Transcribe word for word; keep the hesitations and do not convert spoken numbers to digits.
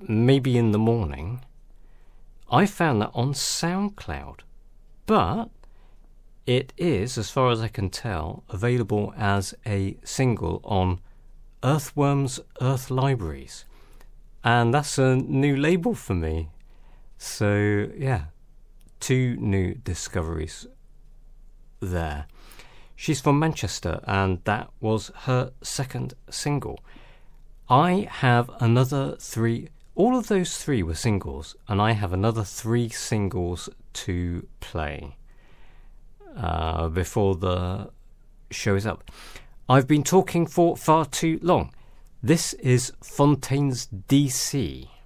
maybe in the morning. I found that on SoundCloud, but it is, as far as I can tell, available as a single on Earthworm's Earth Libraries. And that's a new label for me. So, yeah, two new discoveries there. She's from Manchester, and that was her second single. I have another three... All of those three were singles, and I have another three singles to play uh, before the show is up. I've been talking for far too long. This is Fontaine's D C.